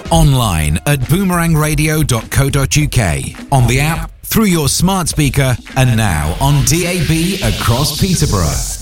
online at boomerangradio.co.uk, on the app, through your smart speaker, and now on DAB across Peterborough.